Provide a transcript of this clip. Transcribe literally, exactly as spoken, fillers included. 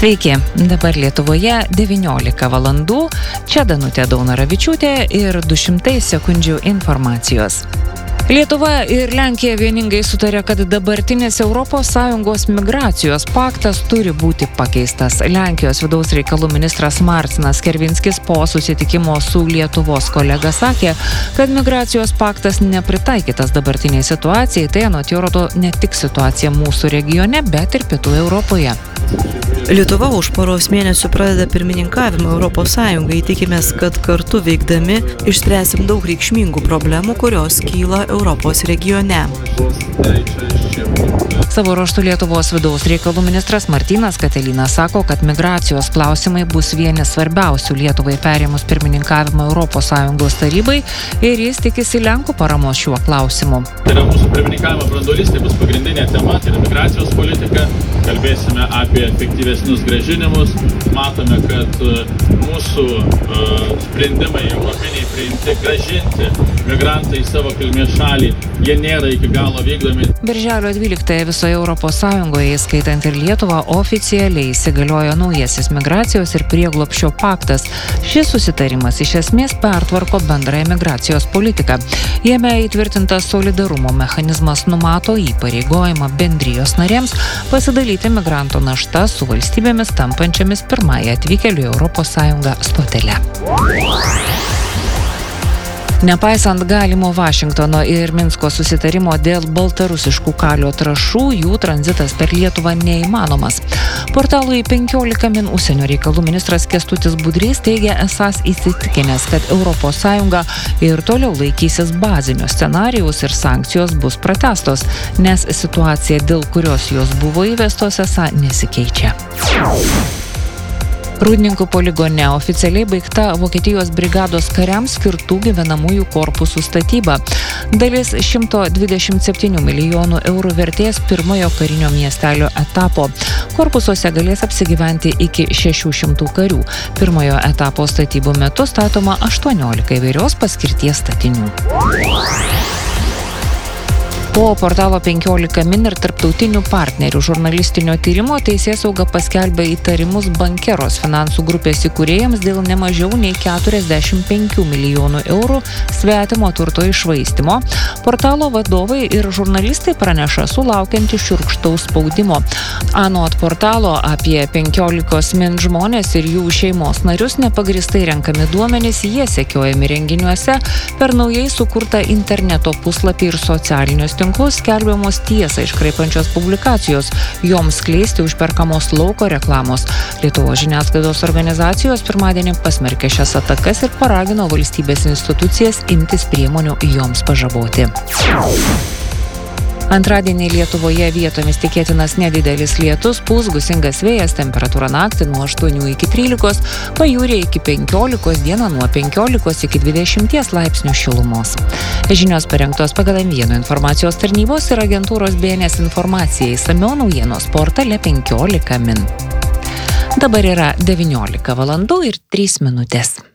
Sveiki, dabar Lietuvoje devyniolika valandų, čia Danutė Daunoravičiūtė ir du šimtai sekundžių informacijos. Lietuva ir Lenkija vieningai sutarė, kad dabartinis Europos Sąjungos migracijos paktas turi būti pakeistas. Lenkijos vidaus reikalų ministras Marcinas Kervinskis po susitikimo su Lietuvos kolega sakė, kad migracijos paktas nepritaikytas dabartiniai situacijai, tai anot jo rodo ne tik situacija mūsų regione, bet ir Pietų Europoje. Lietuva už poros mėnesių pradeda pirmininkavimą Europos Sąjungai. Tikimės, kad kartu veikdami išspręsim daug reikšmingų problemų, kurios kyla Europos regione. Savo ruožtu Lietuvos vidaus reikalų ministras Martynas Katelynas sako, kad migracijos klausimai bus vieni svarbiausių Lietuvai perėmus pirmininkavimą Europos Sąjungos tarybai ir jis tikisi Lenkų paramos šiuo klausimu. Tai yra mūsų pirmininkavimo branduolys, tai bus pagrindinė tema, tai yra migracijos politika. Kalbėsime apie efektyvesnius grąžinimus. Matome, kad mūsų uh, sprendimai europiniai priimti grąžinti migrantą į savo kilmės šalį, jie nėra iki galo vykdomi. Birželio dvyliktąją visoje Europos Sąjungoje, įskaitant ir Lietuvą, oficialiai įsigaliojo naujasis migracijos ir prieglobsčio paktas. Šis susitarimas iš esmės pertvarko bendrąją migracijos politiką. Jame įtvirtintas solidarumo mechanizmas numato įpareigojimą bendrijos narėms pasidalyti migrantų naštą su valstybėmis tampančiamis pirmąją atvykėlių į Europos Sąjungą stotelę. Nepaisant galimo Vašingtono ir Minsko susitarimo dėl baltarusiškų kalio trąšų, jų tranzitas per Lietuvą neįmanomas. Portalui penkiolika min užsienio reikalų ministras Kęstutis Budrys teigia esąs įsitikinęs, kad Europos Sąjunga ir toliau laikysis bazinio scenarijaus ir sankcijos bus pratęstos, nes situacija, dėl kurios jos buvo įvestos, esą nesikeičia. Rūdninkų poligone oficialiai baigta Vokietijos brigados kariams skirtų gyvenamųjų korpusų statyba. Dalis šimto dvidešimt septynių milijonų eurų vertės pirmojo karinio miestelio etapo. Korpusuose galės apsigyventi iki šešių šimtų karių. Pirmojo etapo statybų metu statoma aštuoniolika įvairios paskirties statinių. Po portalo penkiolika min ir tarptautinių partnerių žurnalistinio tyrimo teisėsauga paskelbė įtarimus Bankeros finansų grupės įkūrėjams dėl nemažiau nei keturiasdešimt penkių milijonų eurų svetimo turto iššvaistymo. Portalo vadovai ir žurnalistai praneša sulaukiantys šiurkštaus spaudimo. Anot portalo apie penkiolikos min žmonės ir jų šeimos narius nepagristai renkami duomenys, jie sekiojami renginiuose per naujai sukurtą interneto puslapį ir socialinius tinklus skelbiamos tiesą iškraipančios publikacijos, joms skleisti užperkamos lauko reklamos. Lietuvos žiniasklaidos organizacijos pirmadienį pasmerkė šias atakas ir paragino valstybės institucijas imtis priemonių joms pažaboti. Antradienį Lietuvoje vietomis tikėtinas nedidelis lietus, pūs gūsingas vėjas, temperatūra naktį nuo aštuonių iki trylikos, pajūryje iki penkiolikos, dieną nuo penkiolikos iki dvidešimties laipsnių šilumos. Žinios parengtos pagal M vienas informacijos tarnybos ir agentūros B N S informacija, išsamiau naujienos portale penkiolika min. Dabar yra devyniolika valandų ir trys minutės.